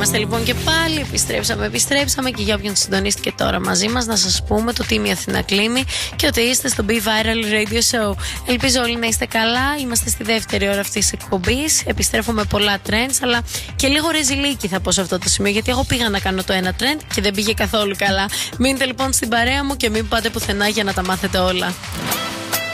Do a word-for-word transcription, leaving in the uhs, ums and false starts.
Είμαστε λοιπόν και πάλι, επιστρέψαμε, επιστρέψαμε και για όποιον συντονίστηκε τώρα μαζί μας, να σας πούμε το Team Αθηνά κλείνει και ότι είστε στο Be Viral Radio Show. Ελπίζω όλοι να είστε καλά. Είμαστε στη δεύτερη ώρα αυτής της εκπομπής. Επιστρέφω με πολλά trends, αλλά και λίγο ρεζιλίκι θα πω σε αυτό το σημείο, γιατί εγώ πήγα να κάνω το ένα trend και δεν πήγε καθόλου καλά. Μείνετε λοιπόν στην παρέα μου και μην πάτε πουθενά για να τα μάθετε όλα.